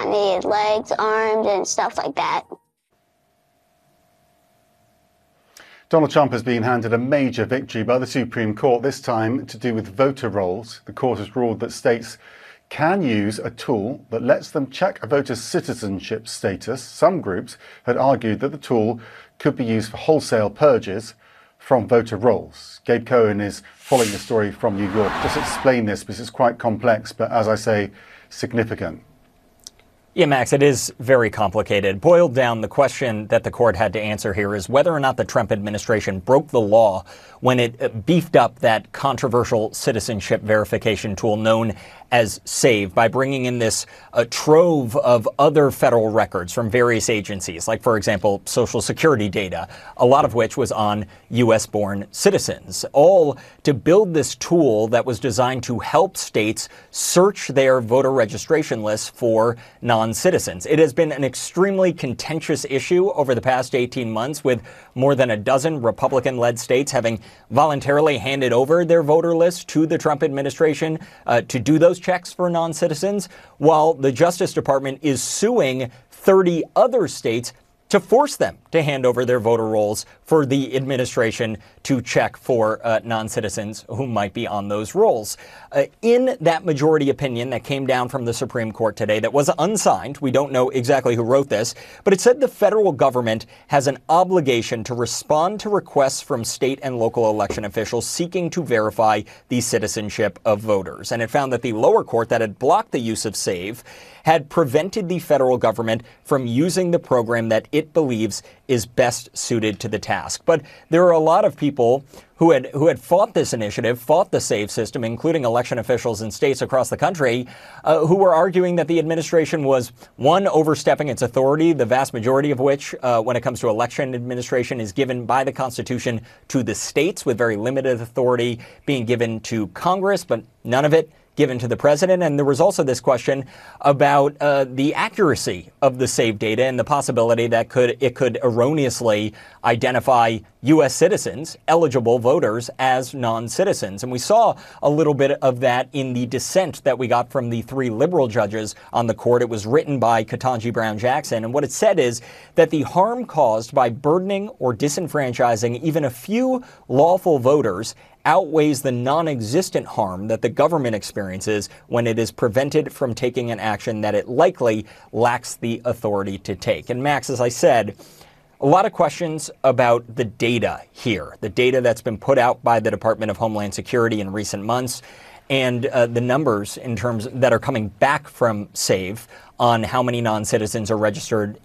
that needed legs, arms, and stuff like that. Donald Trump has been handed a major victory by the Supreme Court, this time to do with voter rolls. The court has ruled that states can use a tool that lets them check a voter's citizenship status. Some groups had argued that the tool could be used for wholesale purges from voter rolls. Gabe Cohen is following the story from New York. Just explain this because it's quite complex, but as I say, significant. Yeah, Max, it is very complicated. Boiled down, the question that the court had to answer here is whether or not the Trump administration broke the law when it beefed up that controversial citizenship verification tool known as SAVE by bringing in this trove of other federal records from various agencies, like, for example, Social Security data, a lot of which was on U.S.-born citizens, all to build this tool that was designed to help states search their voter registration lists for non-citizens. It has been an extremely contentious issue over the past 18 months, with more than a dozen Republican-led states having voluntarily handed over their voter lists to the Trump administration to do those checks for non-citizens, while the Justice Department is suing 30 other states to force them to hand over their voter rolls for the administration to check for non-citizens who might be on those rolls. In that majority opinion that came down from the Supreme Court today that was unsigned, we don't know exactly who wrote this, but it said the federal government has an obligation to respond to requests from state and local election officials seeking to verify the citizenship of voters. And it found that the lower court that had blocked the use of SAVE had prevented the federal government from using the program that it believes is best suited to the task. But there are a lot of people who had fought this initiative, fought the SAVE system, including election officials in states across the country, who were arguing that the administration was, one, overstepping its authority, the vast majority of which, when it comes to election administration, is given by the Constitution to the states, with very limited authority being given to Congress, but none of it given to the president. And there was also this question about the accuracy of the SAVE data and the possibility that it could erroneously identify U.S. citizens, eligible voters, as non-citizens. And we saw a little bit of that in the dissent that we got from the 3 liberal judges on the court. It was written by Ketanji Brown Jackson. And what it said is that the harm caused by burdening or disenfranchising even a few lawful voters outweighs the non-existent harm that the government experiences when it is prevented from taking an action that it likely lacks the authority to take. And Max, as I said, a lot of questions about the data here, the data that's been put out by the Department of Homeland Security in recent months, and the numbers in terms that are coming back from SAVE on how many non-citizens are registered